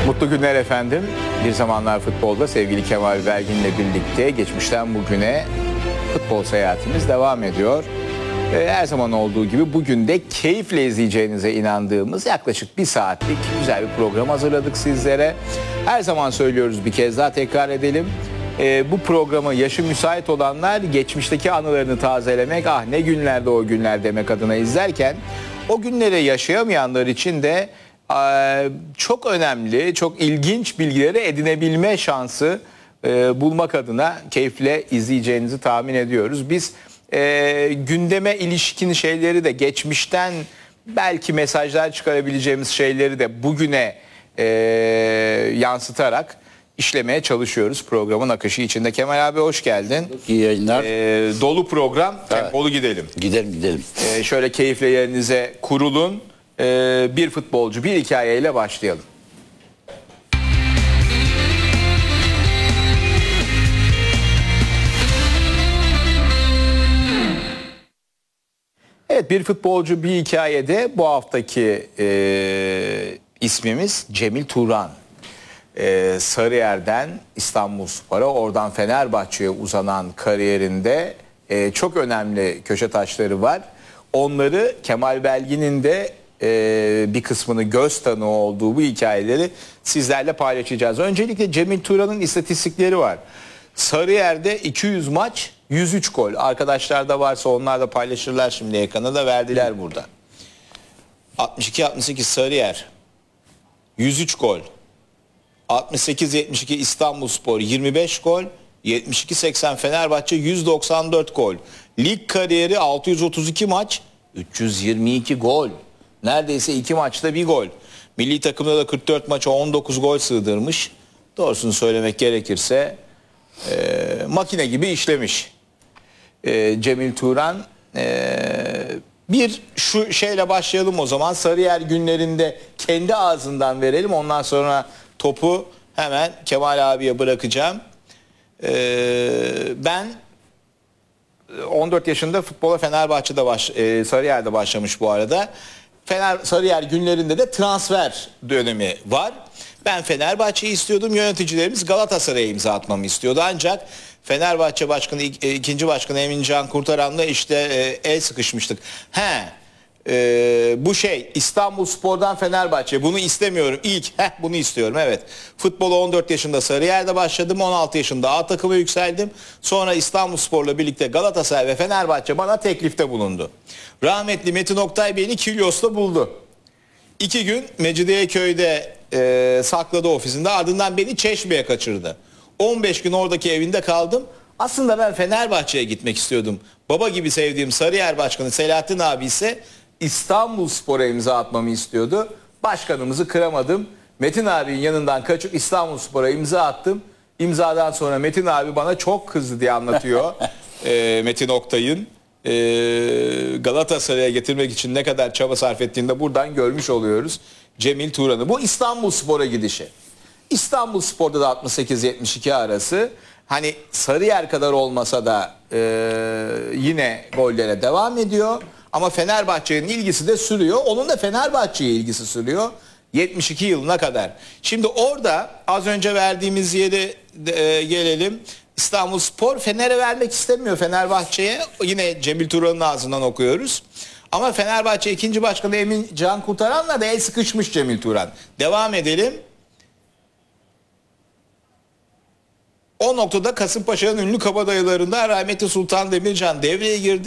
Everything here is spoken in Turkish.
Mutlu günler efendim. Bir Zamanlar Futbolda sevgili Kemal Belgin'le birlikte geçmişten bugüne futbol seyahatimiz devam ediyor. Her zaman olduğu gibi bugün de keyifle izleyeceğinize inandığımız yaklaşık bir saatlik güzel bir program hazırladık sizlere. Her zaman söylüyoruz, bir kez daha tekrar edelim. Bu programı yaşı müsait olanlar geçmişteki anılarını tazelemek, ah ne günlerde o günler demek adına izlerken, o günleri yaşayamayanlar için de çok önemli, çok ilginç bilgileri edinebilme şansı bulmak adına keyifle izleyeceğinizi tahmin ediyoruz. Biz gündeme ilişkin şeyleri de, geçmişten belki mesajlar çıkarabileceğimiz şeyleri de bugüne yansıtarak işlemeye çalışıyoruz programın akışı içinde. Kemal abi hoş geldin. İyi yayınlar. Dolu program, tempolu gidelim. Gidelim. Şöyle keyifle yerinize kurulun. Bir futbolcu, bir hikayeyle başlayalım. Evet, bir futbolcu, bir hikayede bu haftaki ismimiz Cemil Turan. Sarıyer'den İstanbulspor'a, oradan Fenerbahçe'ye uzanan kariyerinde çok önemli köşe taşları var. Onları Kemal Belgin'in de bir kısmını göz tanığı olduğu bu hikayeleri sizlerle paylaşacağız. Öncelikle Cemil Turan'ın istatistikleri var. Sarıyer'de 200 maç, 103 gol. Arkadaşlar da varsa onlar da paylaşırlar, şimdi ekrana da verdiler burada. 62-68 Sarıyer, 103 gol. 68-72 İstanbulspor 25 gol, 72-80 Fenerbahçe 194 gol. Lig kariyeri 632 maç, 322 gol. Neredeyse 2 maçta 1 gol. Milli takımda da 44 maça 19 gol sığdırmış. Doğrusunu söylemek gerekirse makine gibi işlemiş Cemil Turan. Bir şu şeyle başlayalım o zaman. Sarıyer günlerinde kendi ağzından verelim. Ondan sonra topu hemen Kemal abiye bırakacağım. Ben 14 yaşında futbola Fenerbahçe'de Sarıyer'de başlamış bu arada. Sarıyer günlerinde de transfer dönemi var. Ben Fenerbahçe'yi istiyordum. Yöneticilerimiz Galatasaray'a imza atmamı istiyordu. Ancak Fenerbahçe Başkanı, ikinci Başkanı Emin Can Kurtaran'la işte el sıkışmıştık. Bu İstanbulspor'dan Fenerbahçe, bunu istemiyorum. Bunu istiyorum, evet. Futbola 14 yaşında Sarıyer'de başladım. 16 yaşında A takıma yükseldim. Sonra İstanbulspor'la birlikte Galatasaray ve Fenerbahçe bana teklifte bulundu. Rahmetli Metin Oktay beni Kilyos'ta buldu. 2 gün Mecidiyeköy'de sakladı ofisinde. Ardından beni Çeşme'ye kaçırdı. 15 gün oradaki evinde kaldım. Aslında ben Fenerbahçe'ye gitmek istiyordum. Baba gibi sevdiğim Sarıyer Başkanı Selahattin abi ise İstanbulspor'a imza atmamı istiyordu. Başkanımızı kıramadım. Metin abinin yanından kaçıp İstanbulspor'a imza attım. İmzadan sonra Metin abi bana çok kızdı diye anlatıyor. Metin Oktay'ın Galatasaray'a getirmek için ne kadar çaba sarf ettiğini de buradan görmüş oluyoruz Cemil Turan'ı. Bu İstanbulspor'a gidişi. İstanbulspor'da da 68-72 arası, hani Sarıyer kadar olmasa da yine gollere devam ediyor. Ama Fenerbahçe'nin ilgisi de sürüyor. Onun da Fenerbahçe'ye ilgisi sürüyor 72 yılına kadar. Şimdi orada az önce verdiğimiz yere gelelim. İstanbulspor Fener'e vermek istemiyor, Fenerbahçe'ye. Yine Cemil Turan'ın ağzından okuyoruz. Ama Fenerbahçe ikinci başkanı Emin Can Kurtaran'la da el sıkışmış Cemil Turan. Devam edelim. O noktada Kasımpaşa'nın ünlü kabadayılarından rahmetli Sultan Demircan devreye girdi.